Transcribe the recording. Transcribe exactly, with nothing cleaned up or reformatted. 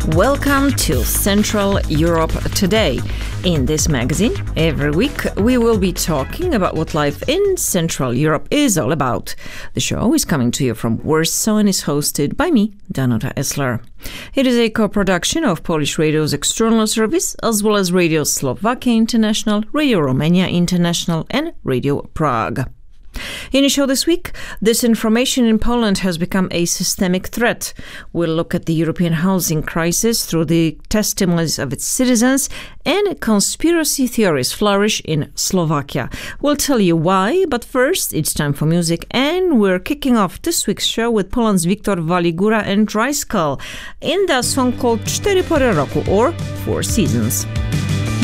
Welcome to Central Europe Today. In this magazine, every week we will be talking about what life in Central Europe is all about. The show is coming to you from Warsaw and is hosted by me, Danuta Esler. It is a co-production of Polish Radio's external service as well as Radio Slovakia International, Radio Romania International and Radio Prague. In the show this week, disinformation in Poland has become a systemic threat. We'll look at the European housing crisis through the testimonies of its citizens, and conspiracy theories flourish in Slovakia. We'll tell you why, but first it's time for music, and we're kicking off this week's show with Poland's Wiktor Waligura and Dry Skull in the song called Cztery Pory Roku, or Four Seasons.